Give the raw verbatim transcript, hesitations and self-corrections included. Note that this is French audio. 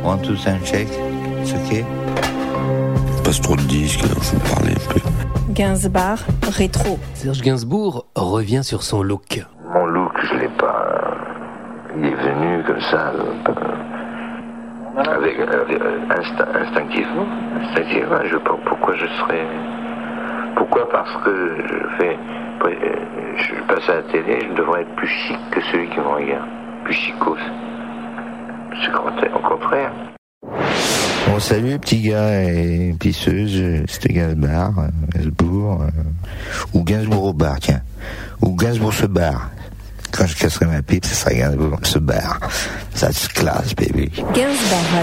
One, two, and check. C'est ok. Passe trop de disques, alors faut parler un peu. Gainsbourg, rétro. Serge Gainsbourg revient sur son look. Mon look, je l'ai pas. Il est venu comme ça, avec, avec instinct, instinctivement. Instinctivement, je sais pas pourquoi je serais. Pourquoi? Parce que je fais. Je passe à la télé, je devrais être plus chic que celui qui me regarde. Plus chicos. C'est au contraire. Bon, salut petit gars et pisseuse, c'était Gainsbourg, euh, Gainsbourg, euh, ou Gainsbourg au bar, tiens. Ou Gainsbourg se barre. Quand je casserai ma pipe, ce sera Gainsbourg se barre. That's class, baby. Gainsbourg